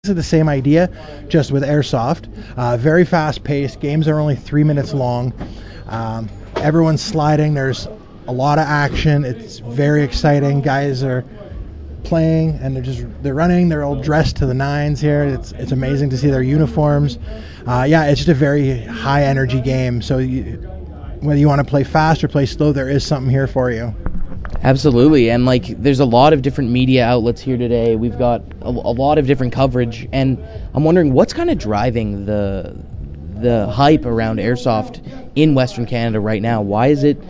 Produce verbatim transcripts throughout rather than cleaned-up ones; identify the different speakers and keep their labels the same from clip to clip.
Speaker 1: This is the same idea, just with airsoft. Uh, very fast-paced. Games are only three minutes long. Um, everyone's sliding. There's a lot of action. It's very exciting. Guys are playing and they're just they're running. They're all dressed to the nines here. It's it's amazing to see their uniforms. Uh, yeah, it's just a very high-energy game. So you, whether you want to play fast or play slow, there is something here for you.
Speaker 2: Absolutely, and like there's a lot of different media outlets here today. We've got a, a lot of different coverage, and I'm wondering what's kind of driving the the hype around airsoft in Western Canada right now. Why is it?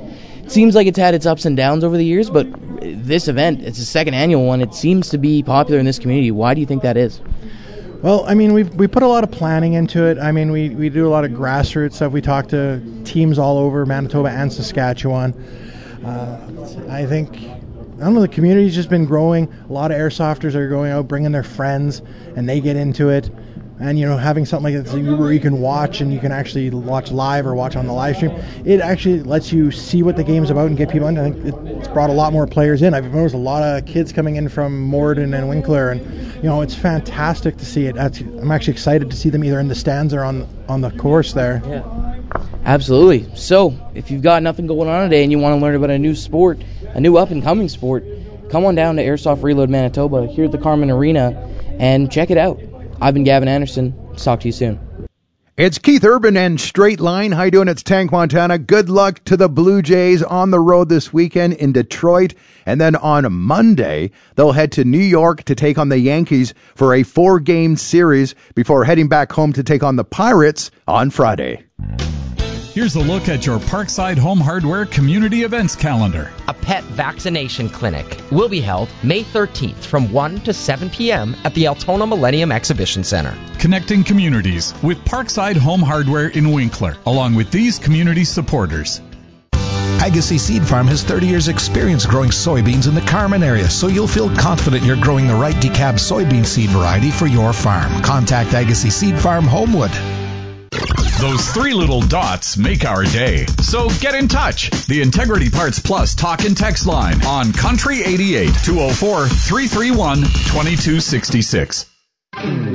Speaker 2: It seems like it's had its ups and downs over the years, but this event, it's the second annual one. It seems to be popular in this community. Why do you think that is?
Speaker 1: Well, I mean, we've we put a lot of planning into it. I mean, we, we do a lot of grassroots stuff. We talk to teams all over Manitoba and Saskatchewan. Uh, I think, I don't know, the community's just been growing. A lot of airsofters are going out, bringing their friends, and they get into it. And, you know, having something like this where you can watch and you can actually watch live or watch on the live stream, it actually lets you see what the game's about and get people in. I think it's brought a lot more players in. I've noticed a lot of kids coming in from Morden and Winkler, and, you know, it's fantastic to see it. I'm actually excited to see them either in the stands or on, on the course there.
Speaker 2: Yeah. Absolutely. So, if you've got nothing going on today and you want to learn about a new sport, a new up-and-coming sport, come on down to Airsoft Reload Manitoba here at the Carman Arena and check it out. I've been Gavin Anderson. Talk to you soon.
Speaker 3: It's Keith Urban and Straight Line. How you doing? It's Tank Montana. Good luck to the Blue Jays on the road this weekend in Detroit. And then on Monday, they'll head to New York to take on the Yankees for a four-game series before heading back home to take on the Pirates on Friday.
Speaker 4: Here's a look at your Parkside Home Hardware community events calendar.
Speaker 5: A pet vaccination clinic will be held May thirteenth from one to seven p.m. at the Altona Millennium Exhibition Center.
Speaker 4: Connecting communities with Parkside Home Hardware in Winkler, along with these community supporters.
Speaker 6: Agassiz Seed Farm has thirty years experience growing soybeans in the Carman area, so you'll feel confident you're growing the right decab soybean seed variety for your farm. Contact Agassiz Seed Farm Homewood.
Speaker 4: Those three little dots make our day. So get in touch. The Integrity Parts Plus talk and text line on Country eighty-eight, two oh four, three three one, two two six six.